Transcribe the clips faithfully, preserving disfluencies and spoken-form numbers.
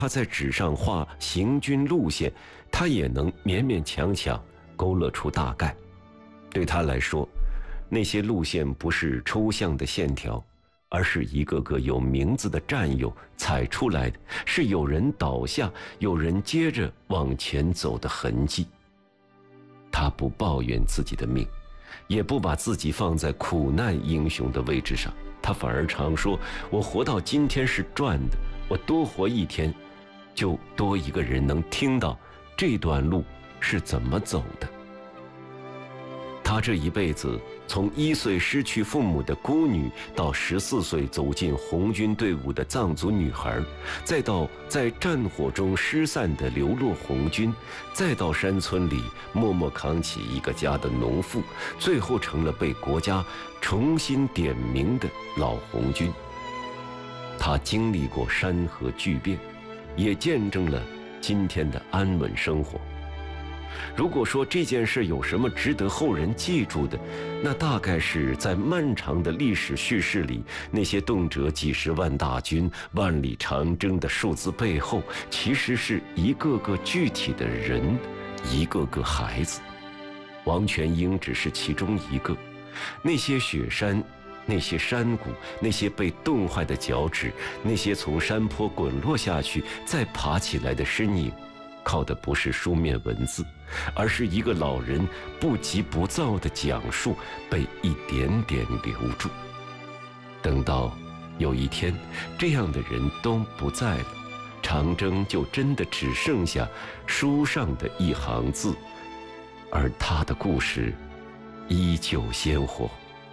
他在纸上画行军路线，他也能勉勉强强勾勒出大概。对他来说，那些路线不是抽象的线条，而是一个个有名字的战友踩出来的，是有人倒下，有人接着往前走的痕迹。他不抱怨自己的命，也不把自己放在苦难英雄的位置上，他反而常说，我活到今天是赚的，我多活一天就多一个人能听到这段路是怎么走的。他这一辈子，从一岁失去父母的孤女，到十四岁走进红军队伍的藏族女孩，再到在战火中失散的流落红军，再到山村里默默扛起一个家的农妇，最后成了被国家重新点名的老红军。他经历过山河巨变，也见证了今天的安稳生活。如果说这件事有什么值得后人记住的，那大概是在漫长的历史叙事里，那些动辄几十万大军、万里长征的数字背后，其实是一个个具体的人，一个个孩子。王全英只是其中一个。那些雪山，那些山谷，那些被冻坏的脚趾，那些从山坡滚落下去再爬起来的身影，靠的不是书面文字，而是一个老人不急不躁的讲述被一点点留住。等到有一天这样的人都不在了，长征就真的只剩下书上的一行字，而他的故事依旧鲜活。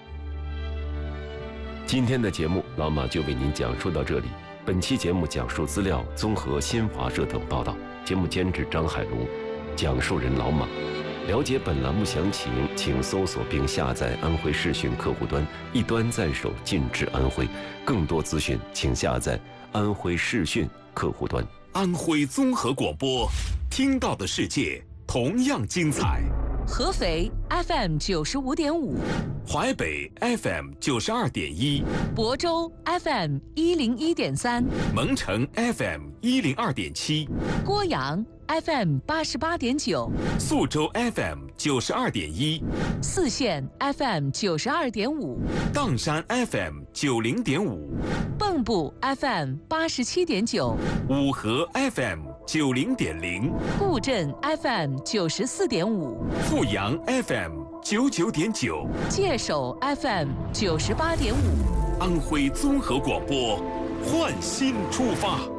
今天的节目老马就为您讲述到这里。本期节目讲述资料综合新华社等报道，节目监制张海龙，讲述人老马。了解本栏目详情，请搜索并下载安徽视讯客户端，一端在手，尽至安徽。更多资讯请下载安徽视讯客户端。 安徽综合广播，听到的世界同样精彩。 合肥 F M 九十五点五， 淮北 F M 九十二点一， 亳州 F M 一零一点三， 蒙城 F M 一零二点七， 郭阳 F M 八十八点九， 宿州 F M 九十二点一， 泗县 F M 九十二点五， 砀山 F M 九零点五， 蚌埠 F M 八十七点九， 五河 F M 九零点零， 固镇 F M 九十四点五， 阜阳 F M 九九点九， 界首 F M 九十八点五。 安徽综合广播，焕新出发。